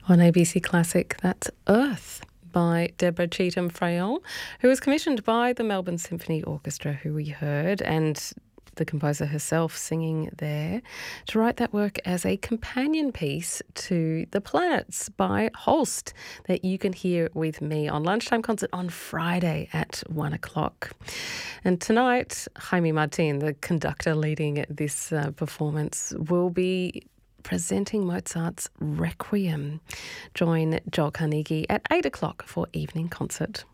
On ABC Classic, that's Earth by Deborah Cheetham Frayol, who was commissioned by the Melbourne Symphony Orchestra, who we heard, and the composer herself singing there, to write that work as a companion piece to The Planets by Holst that you can hear with me on Lunchtime Concert on Friday at 1 o'clock. And tonight, Jaime Martin, the conductor leading this performance, will be presenting Mozart's Requiem. Join Joel Carnegie at 8 o'clock for evening concert.